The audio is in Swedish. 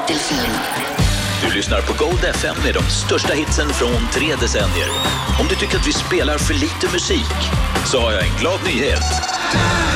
FM. Du lyssnar på Gold FM med de största hitsen från 3 decennier. Om du tycker att vi spelar för lite musik så har jag en glad nyhet.